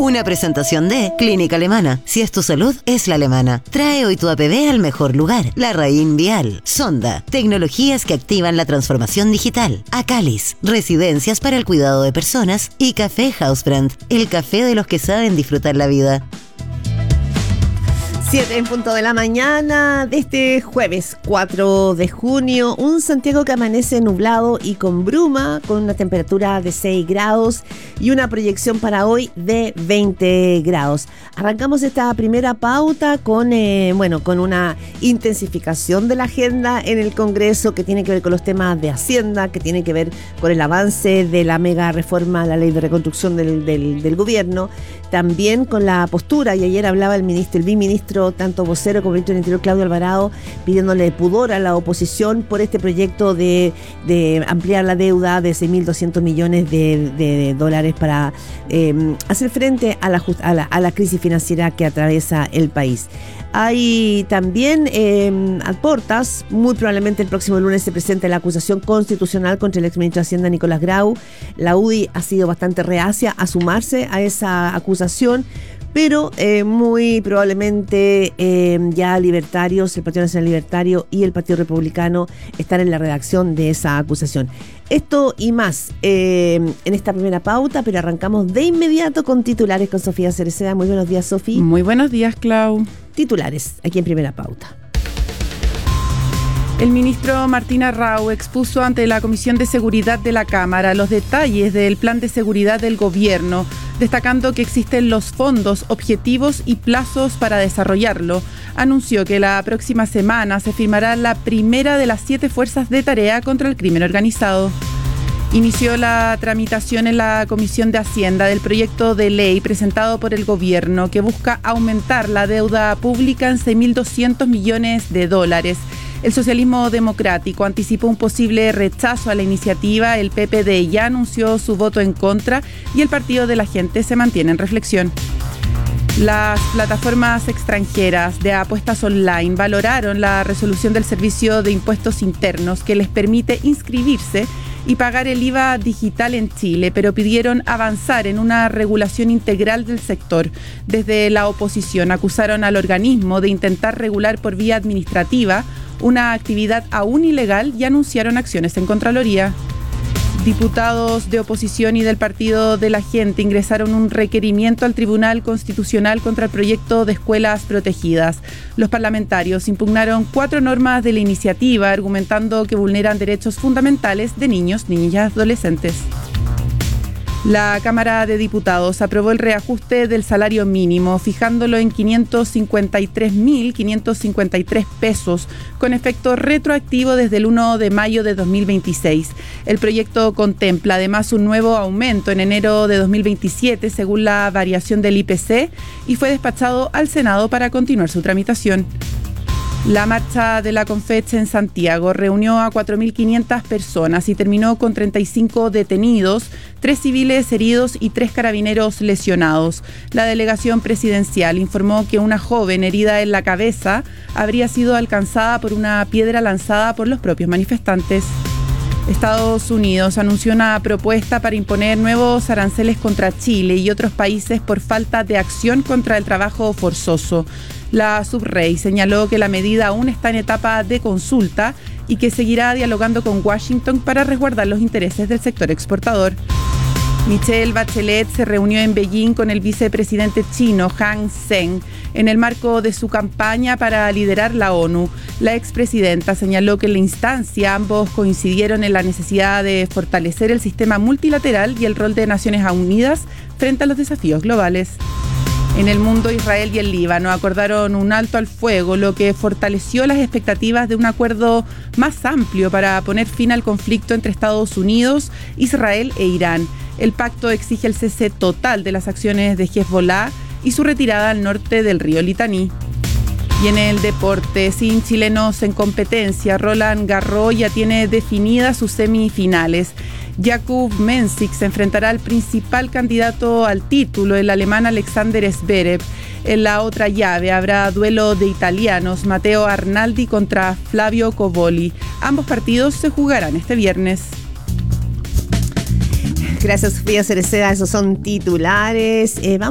Una presentación de Clínica Alemana. Si es tu salud, es la alemana. Trae hoy tu APB al mejor lugar. Larraín Vial. Sonda. Tecnologías que activan la transformación digital. Acalis. Residencias para el cuidado de personas. Y Café Hausbrand. El café de los que saben disfrutar la vida. 7 en punto de la mañana de este jueves 4 de junio, un Santiago que amanece nublado y con bruma, con una temperatura de 6 grados y una proyección para hoy de 20 grados. Arrancamos esta primera pauta con una intensificación de la agenda en el Congreso que tiene que ver con los temas de Hacienda, que tiene que ver con el avance de la mega reforma a la ley de reconstrucción del gobierno, también con la postura, y ayer hablaba el viceministro, tanto vocero como ministro del Interior, Claudio Alvarado, pidiéndole pudor a la oposición por este proyecto de ampliar la deuda de 6.200 millones de dólares para hacer frente a la crisis financiera que atraviesa el país. Hay también a portas, muy probablemente el próximo lunes se presente la acusación constitucional contra el exministro de Hacienda Nicolás Grau. La UDI ha sido bastante reacia a sumarse a esa acusación, pero muy probablemente ya Libertarios, el Partido Nacional Libertario y el Partido Republicano están en la redacción de esa acusación. Esto y más en esta primera pauta, pero arrancamos de inmediato con titulares con Sofía Cereceda. Muy buenos días, Sofía. Muy buenos días, Clau. Titulares, aquí en primera pauta. El ministro Martín Arrau expuso ante la Comisión de Seguridad de la Cámara los detalles del plan de seguridad del gobierno, destacando que existen los fondos, objetivos y plazos para desarrollarlo. Anunció que la próxima semana se firmará la primera de las 7 fuerzas de tarea contra el crimen organizado. Inició la tramitación en la Comisión de Hacienda del proyecto de ley presentado por el gobierno que busca aumentar la deuda pública en 6.200 millones de dólares. El socialismo democrático anticipó un posible rechazo a la iniciativa, el PPD ya anunció su voto en contra y el Partido de la Gente se mantiene en reflexión. Las plataformas extranjeras de apuestas online valoraron la resolución del Servicio de Impuestos Internos que les permite inscribirse y pagar el IVA digital en Chile, pero pidieron avanzar en una regulación integral del sector. Desde la oposición acusaron al organismo de intentar regular por vía administrativa una actividad aún ilegal y anunciaron acciones en Contraloría. Diputados de oposición y del Partido de la Gente ingresaron un requerimiento al Tribunal Constitucional contra el proyecto de escuelas protegidas. Los parlamentarios impugnaron 4 normas de la iniciativa, argumentando que vulneran derechos fundamentales de niños, niñas y adolescentes. La Cámara de Diputados aprobó el reajuste del salario mínimo, fijándolo en 553.553 pesos, con efecto retroactivo desde el 1 de mayo de 2026. El proyecto contempla además un nuevo aumento en enero de 2027, según la variación del IPC, y fue despachado al Senado para continuar su tramitación. La marcha de la Confeche en Santiago reunió a 4.500 personas y terminó con 35 detenidos, 3 civiles heridos y 3 carabineros lesionados. La delegación presidencial informó que una joven herida en la cabeza habría sido alcanzada por una piedra lanzada por los propios manifestantes. Estados Unidos anunció una propuesta para imponer nuevos aranceles contra Chile y otros países por falta de acción contra el trabajo forzoso. La subrey señaló que la medida aún está en etapa de consulta y que seguirá dialogando con Washington para resguardar los intereses del sector exportador. Michelle Bachelet se reunió en Beijing con el vicepresidente chino Han Zheng en el marco de su campaña para liderar la ONU. La expresidenta señaló que en la instancia ambos coincidieron en la necesidad de fortalecer el sistema multilateral y el rol de Naciones Unidas frente a los desafíos globales. En el mundo, Israel y el Líbano acordaron un alto al fuego, lo que fortaleció las expectativas de un acuerdo más amplio para poner fin al conflicto entre Estados Unidos, Israel e Irán. El pacto exige el cese total de las acciones de Hezbollah y su retirada al norte del río Litaní. Y en el deporte, sin chilenos en competencia, Roland Garros ya tiene definidas sus semifinales. Jakub Mensik se enfrentará al principal candidato al título, el alemán Alexander Zverev. En la otra llave habrá duelo de italianos, Matteo Arnaldi contra Flavio Cobolli. Ambos partidos se jugarán este viernes. Gracias, Sofía Cereceda. Esos son titulares.